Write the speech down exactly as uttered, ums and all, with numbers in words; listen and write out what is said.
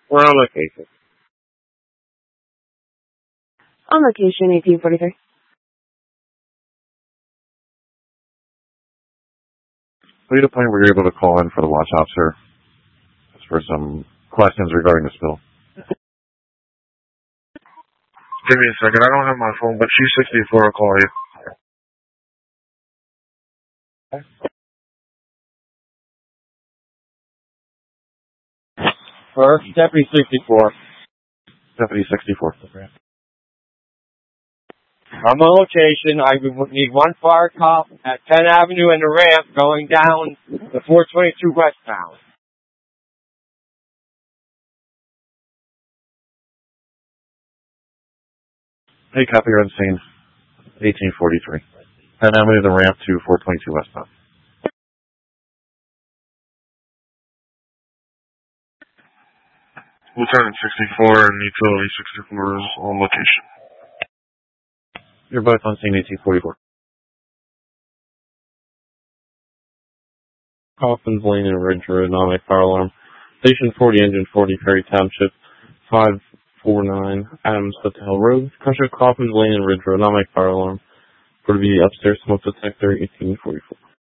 We're on location. On location, eighteen forty-three. We had a point where you're able to call in for the watch officer just for some questions regarding the spill. Give me a second. I don't have my phone, but she's sixty-four. I'll call you. First, Deputy sixty-four. Deputy sixty-four. I'm on location. I need one fire cop at tenth Avenue and the ramp going down the four twenty-two westbound. Hey, copy, you're on scene. eighteen forty-three. tenth Avenue, the ramp to four twenty-two westbound. Lieutenant sixty-four and Utility sixty-four is on location. You're both on scene eighteen forty-four. Coffins Lane and Ridge Road, automatic fire alarm. Station forty, Engine forty, Perry Township, five four nine, Adams Hotel Road. Crusher, Coffins Lane and Ridge Road, automatic fire alarm. For to be upstairs, smoke detector, eighteen forty-four.